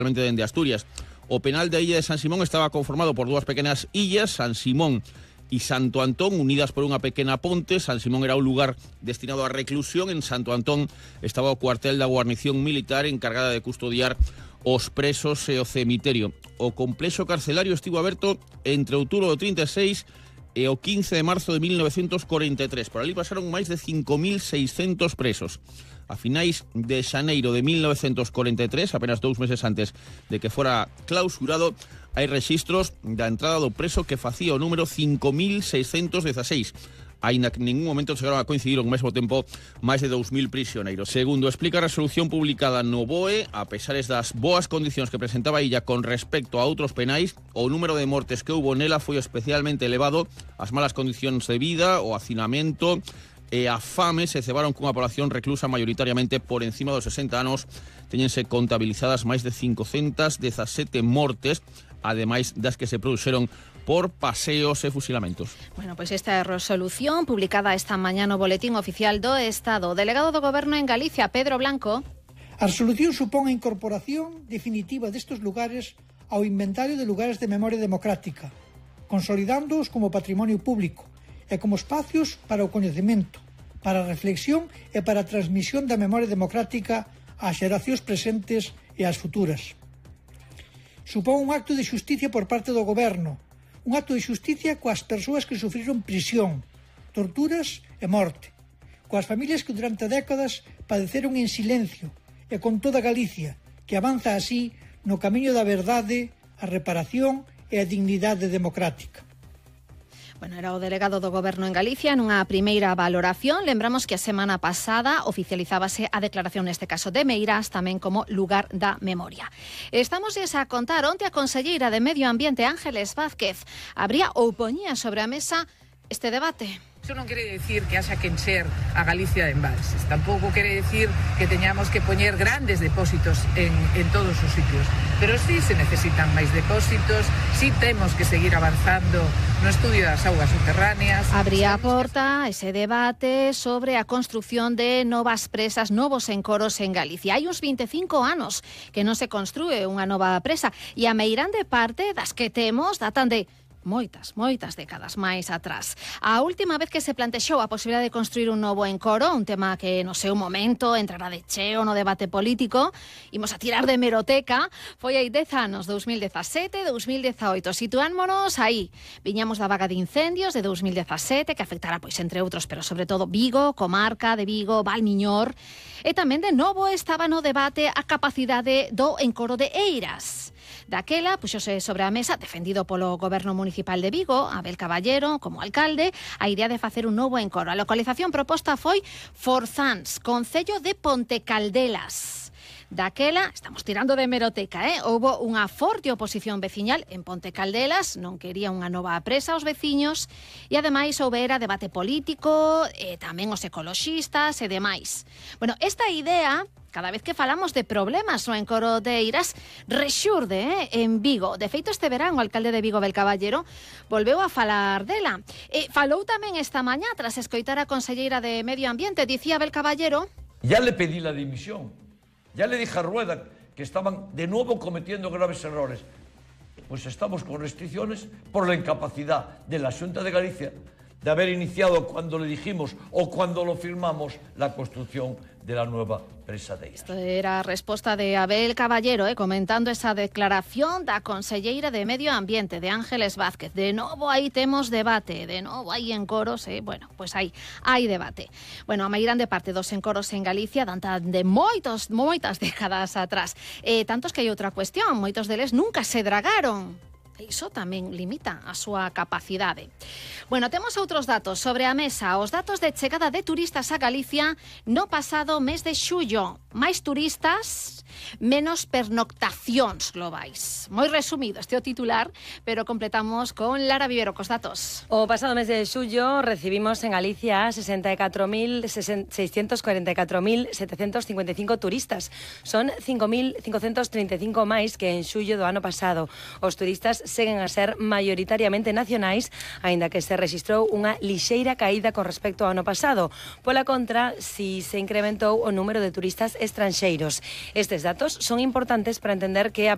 dende Asturias. O penal da illa de San Simón estaba conformado por dúas pequenas illas, San Simón y Santo Antón, unidas por unha pequena ponte. San Simón era un lugar destinado a reclusión, en Santo Antón estaba o cuartel da guarnición militar encargada de custodiar os presos e o cemiterio. O complexo carcelario estivo aberto entre outubro do 36 e o 15 de marzo de 1943. Por ali pasaron máis de 5.600 presos. A finais de xaneiro de 1943, apenas 2 meses antes de que fora clausurado, hai rexistros da entrada do preso que facía o número 5.616. Aínda que en ningún momento chegaron a coincidir ao mesmo tempo máis de 2.000 prisioneiros. Segundo explica a resolución publicada no BOE, a pesares das boas condicións que presentaba a illa con respecto a outros penais, o número de mortes que houbo nela foi especialmente elevado. As malas condicións de vida, o hacinamento e a fame se cebaron cunha población reclusa maioritariamente por encima dos 60 anos. Teñense contabilizadas máis de 517 mortes, ademais das que se produxeron por paseos e fusilamentos. Bueno, pois esta resolución publicada esta mañá no Boletín Oficial do Estado. O delegado do Goberno en Galicia, Pedro Blanco. A resolución supón a incorporación definitiva destes lugares ao inventario de lugares de memoria democrática, consolidándoos como patrimonio público e como espacios para o coñecemento, para a reflexión e para a transmisión da memoria democrática ás xeracións presentes e ás futuras. Supón un acto de xusticia por parte do Goberno, un acto de xusticia coas persoas que sufriron prisión, torturas e morte, coas familias que durante décadas padeceron en silencio e con toda Galicia, que avanza así no camiño da verdade, a reparación e a dignidade democrática. Bueno, era o delegado do Goberno en Galicia nunha primeira valoración. Lembramos que a semana pasada oficializábase a declaración neste caso de Meirás tamén como lugar da memoria. Estamos a contar onte a conselleira de Medio Ambiente Ángeles Vázquez abría ou poñía sobre a mesa este debate. Eso non quere decir que haxa que encher a Galicia de embalses. Tampouco quere decir que teñamos que poñer grandes depósitos en todos os sitios. Pero sí se necesitan máis depósitos, sí temos que seguir avanzando no estudio das augas subterráneas. Abría a porta ese debate sobre a construción de novas presas, novos encoros en Galicia. Hai uns 25 anos que non se construe unha nova presa e a meirande parte das que temos datan de moitas décadas máis atrás. A última vez que se plantexou a posibilidade de construir un novo encoro, un tema que no seu momento entrará de cheo no debate político, imos a tirar de hemeroteca, foi hai 10 anos, 2017, 2018. Situámonos aí. Viñamos da vaga de incendios de 2017, que afectará, pois, entre outros, pero sobre todo Vigo, comarca de Vigo, Valmiñor, e tamén de novo estaba no debate a capacidade do encoro de Eiras. Daquela, puxose sobre a mesa, defendido polo Goberno Municipal de Vigo, Abel Caballero, como alcalde, a idea de facer un novo encoro. A localización proposta foi Forzans, concello de Pontecaldelas. Daquela, estamos tirando de hemeroteca, houbo unha forte oposición veciñal en Pontecaldelas, non quería unha nova presa aos veciños, e ademais houbera debate político, e tamén os ecoloxistas e demais. Bueno, esta idea, cada vez que falamos de problemas no encoro de Eiras, rexurde en Vigo. De feito, este verán o alcalde de Vigo, Abel Caballero, volveu a falar dela. Falou tamén esta mañá, tras escoitar a conselleira de Medio Ambiente, dicía Abel Caballero. Ya le pedí la dimisión, ya le dije a Rueda que estaban de nuevo cometiendo graves errores. Pues estamos con restricciones por la incapacidad de la Xunta de Galicia de haber iniciado cuando le dijimos o cuando lo firmamos la construcción de la nueva presa de Eiras. Isto era a resposta de Abel Caballero, comentando esa declaración da conselleira de Medio Ambiente, de Ángeles Vázquez. De novo aí temos debate, de novo aí encoros, bueno, pois aí hai debate. Bueno, a meirande parte dos encoros en Galicia dan de moitas décadas atrás. Tantos que hai outra cuestión, moitos deles nunca se dragaron. Iso tamén limita a súa capacidade. Bueno, temos outros datos sobre a mesa. Os datos de chegada de turistas a Galicia no pasado mes de xullo. Máis turistas, menos pernoctacións globais. Moi resumido este o titular, pero completamos con Lara Vivero cos datos. O pasado mes de xullo recibimos en Galicia 644.755 turistas. Son 5.535 máis que en xullo do ano pasado. Os turistas seguen a ser maioritariamente nacionais, aínda que se rexistrou unha lixeira caída con respecto ao ano pasado. Pola contra, si se incrementou o número de turistas estranxeiros. Estes datos son importantes para entender que a